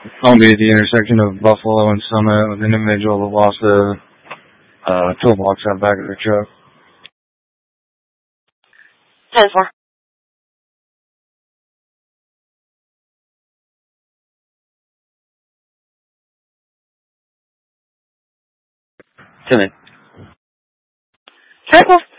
I'll be at the intersection of Buffalo and Summit with an individual that lost a toolbox out back of their truck. 10-4. Timmy. 10-4.